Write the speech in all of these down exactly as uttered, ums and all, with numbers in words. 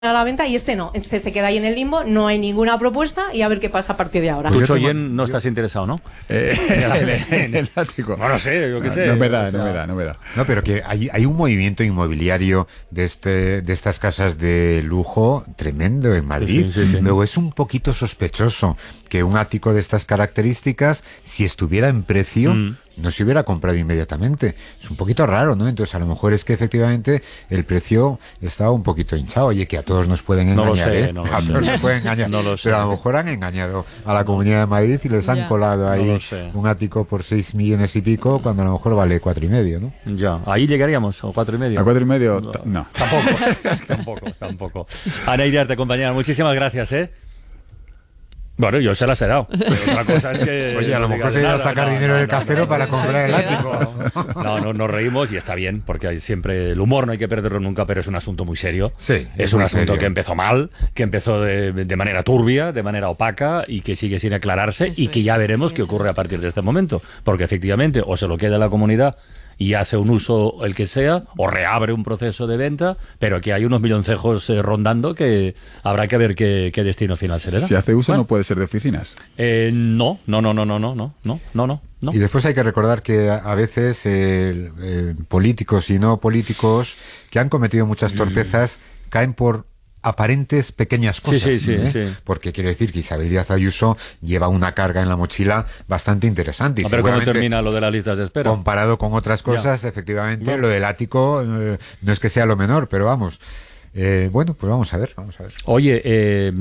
a la venta y este no, este se queda ahí en el limbo, no hay ninguna propuesta y a ver qué pasa a partir de ahora. Tú, Choyen, no estás interesado, ¿no? Eh, en el ático. No lo sé, yo qué no, sé. No me da, o sea... no me da, no me da. No, pero que hay, hay un movimiento inmobiliario de este de estas casas de lujo tremendo en Madrid. Sí, sí, sí, sí. Luego es un poquito sospechoso que un ático de estas características, si estuviera en precio, mm. no se hubiera comprado inmediatamente. Es un poquito raro, ¿no? Entonces a lo mejor es que efectivamente el precio estaba un poquito hinchado. Oye, que a todos nos pueden engañar, no lo sé, ¿eh? No lo a todos sé. nos pueden engañar. No lo sé. Pero a lo mejor han engañado a la Comunidad de Madrid y les han ya. colado ahí no un ático por seis millones y pico, cuando a lo mejor vale cuatro y medio, ¿no? Ya, ahí llegaríamos, o cuatro y medio. ¿A cuatro y medio? No. no. Tampoco, tampoco, tampoco. Ana Iriarte, compañera, muchísimas gracias, ¿eh? Bueno, yo se las he dado. Pero otra cosa es que... Oye, a lo mejor se iba a sacar no, dinero no, del no, cajero no, para no, comprar el no, ático. No, no, nos reímos y está bien, porque hay siempre... El humor no hay que perderlo nunca, pero es un asunto muy serio. Sí, es, es un muy asunto serio. que empezó mal, que empezó de, de manera turbia, de manera opaca y que sigue sin aclararse. Eso y que es, ya veremos sí, qué sí. ocurre a partir de este momento. Porque efectivamente o se lo queda la comunidad y hace un uso el que sea, o reabre un proceso de venta, pero que hay unos milloncejos eh, rondando que habrá que ver qué, qué destino final se le da. Si hace uso bueno, no puede ser de oficinas. Eh, no, no, no, no, no, no, no, no, no, no. Y después hay que recordar que a, a veces eh, eh, políticos y no políticos que han cometido muchas torpezas mm. caen por aparentes pequeñas cosas, sí, sí, ¿eh? sí, sí. Porque quiero decir que Isabel Díaz Ayuso lleva una carga en la mochila bastante interesante. Y a ver cómo termina lo de las listas de espera. Comparado con otras cosas, ya. efectivamente, ya. lo del ático eh, no es que sea lo menor, pero vamos. Eh, bueno, pues vamos a ver, vamos a ver. Oye, eh,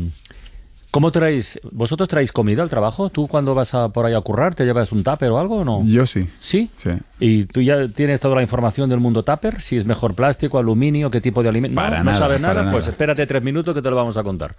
¿cómo traéis? ¿Vosotros traéis comida al trabajo? ¿Tú cuando vas a, por ahí a currar te llevas un tupper o algo o no? Yo sí. ¿Sí? Sí. ¿Y tú ya tienes toda la información del mundo tupper? Si es mejor plástico, aluminio, qué tipo de alimento. Para no, nada, no sabes nada, para pues nada. espérate tres minutos que te lo vamos a contar.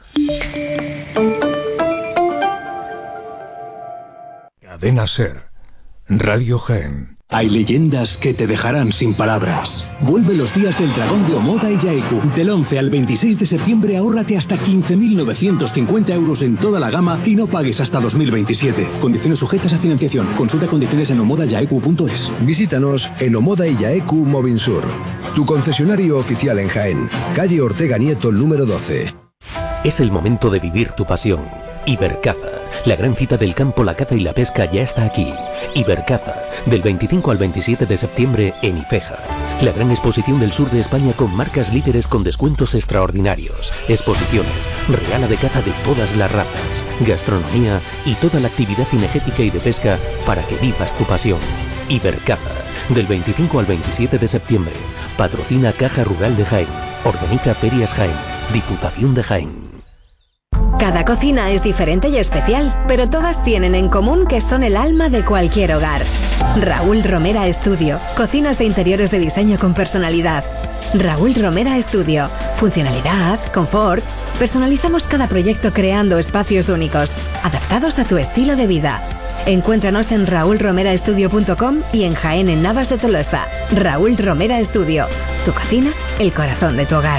Cadena SER, Radio Jaén. Hay leyendas que te dejarán sin palabras. Vuelve los días del dragón de Omoda y Yaeku. Del once al veintiséis de septiembre ahórrate hasta quince mil novecientos cincuenta euros en toda la gama y no pagues hasta dos mil veintisiete. Condiciones sujetas a financiación. Consulta condiciones en omoda yaeku punto es. Visítanos en Omoda y Yaeku Movinsur, tu concesionario oficial en Jaén. Calle Ortega Nieto, número doce. Es el momento de vivir tu pasión. Ibercaza. La gran cita del campo, la caza y la pesca ya está aquí. Ibercaza, del veinticinco al veintisiete de septiembre en Ifeja. La gran exposición del sur de España con marcas líderes con descuentos extraordinarios. Exposiciones, regala de caza de todas las razas, gastronomía y toda la actividad cinegética y de pesca para que vivas tu pasión. Ibercaza, del veinticinco al veintisiete de septiembre. Patrocina Caja Rural de Jaén. Organiza Ferias Jaén. Diputación de Jaén. Cada cocina es diferente y especial, pero todas tienen en común que son el alma de cualquier hogar. Raúl Romera Estudio, cocinas de interiores de diseño con personalidad. Raúl Romera Estudio, funcionalidad, confort. Personalizamos cada proyecto creando espacios únicos, adaptados a tu estilo de vida. Encuéntranos en raúl romera estudio punto com y en Jaén en Navas de Tolosa. Raúl Romera Estudio, tu cocina, el corazón de tu hogar.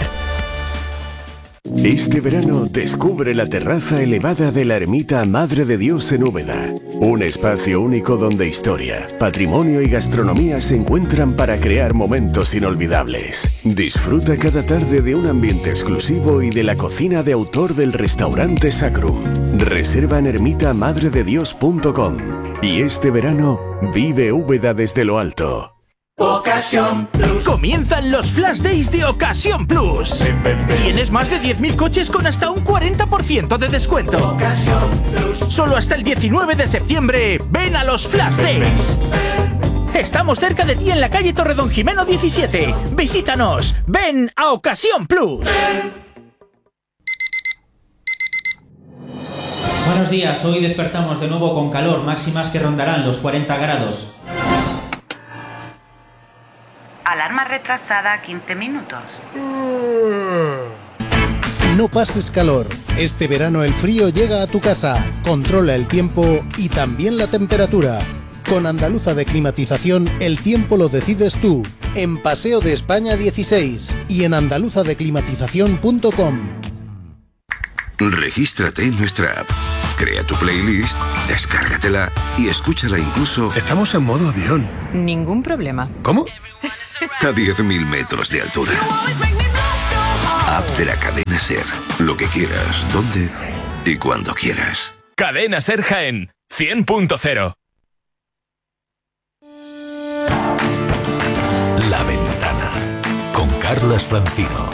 Este verano descubre la terraza elevada de la ermita Madre de Dios en Úbeda. Un espacio único donde historia, patrimonio y gastronomía se encuentran para crear momentos inolvidables. Disfruta cada tarde de un ambiente exclusivo y de la cocina de autor del restaurante Sacrum. Reserva en ermita madre de dios punto com. Y este verano vive Úbeda desde lo alto. Ocasión Plus. Comienzan los Flash Days de Ocasión Plus. Ven, ven, ven. Tienes más de diez mil coches con hasta un cuarenta por ciento de descuento. Ocasión Plus. Solo hasta el diecinueve de septiembre. Ven a los Flash ven, Days. Ven, ven. Estamos cerca de ti en la calle Torredón Jimeno diecisiete. Visítanos. Ven a Ocasión Plus. Ven. Buenos días. Hoy despertamos de nuevo con calor, máximas que rondarán los cuarenta grados. Alarma retrasada quince minutos. No pases calor. Este verano el frío llega a tu casa. Controla el tiempo y también la temperatura. Con Andaluza de Climatización, el tiempo lo decides tú. En Paseo de España dieciséis y en andaluza de climatización punto com. Regístrate en nuestra app. Crea tu playlist, descárgatela y escúchala incluso... Estamos en modo avión. Ningún problema. ¿Cómo? A diez mil metros de altura. la app de la cadena SER. Lo que quieras, donde y cuando quieras. Cadena SER Jaén, cien punto cero. La Ventana, con Carlas Francino.